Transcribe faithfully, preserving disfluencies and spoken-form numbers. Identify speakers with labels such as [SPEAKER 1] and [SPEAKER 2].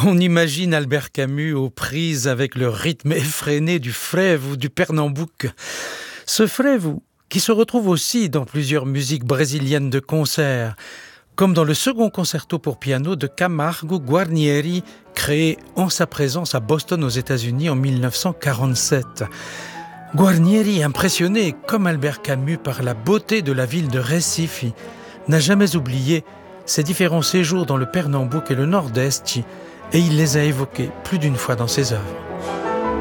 [SPEAKER 1] On imagine Albert Camus aux prises avec le rythme effréné du Frevo ou du Pernambouc. Ce Frevo, qui se retrouve aussi dans plusieurs musiques brésiliennes de concert, comme dans le second concerto pour piano de Camargo Guarnieri, créé en sa présence à Boston aux États-Unis en mille neuf cent quarante-sept. Guarnieri, impressionné comme Albert Camus par la beauté de la ville de Recife, n'a jamais oublié ses différents séjours dans le Pernambouc et le Nordeste, et il les a évoqués plus d'une fois dans ses œuvres.